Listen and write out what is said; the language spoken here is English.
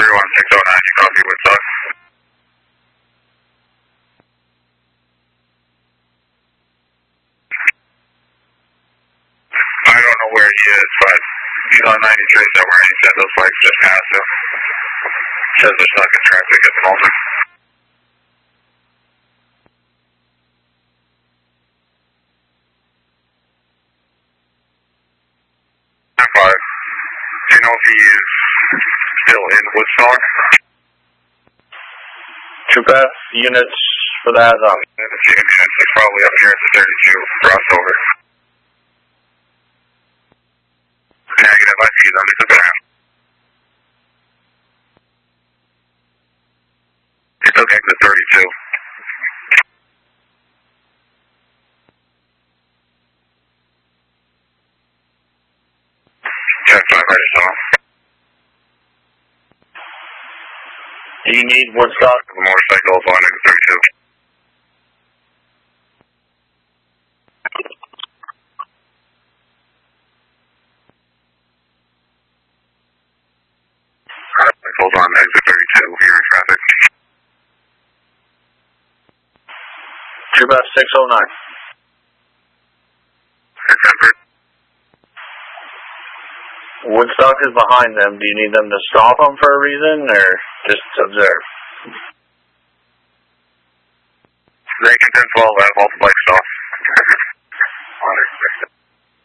31609, you copy Woodstock? I don't know where he is, but he's on 93 somewhere, and he said those bikes just passed him. Says they're stuck in traffic at the moment. Do you know if he is still in Woodstock? Two best units for that. He's probably up here at the 32 crossover. Negative, I see them. It's a bad. It's okay, the 32. Check 5, I just saw him. Do you need Woodstock? The motorcycle is on at 32. Hold on, exit 32, here in traffic. Two best 609. Remember? Woodstock is behind them. Do you need them to stop them for a reason, or just observe? They can 10-12 have multiple stops. Unexpected.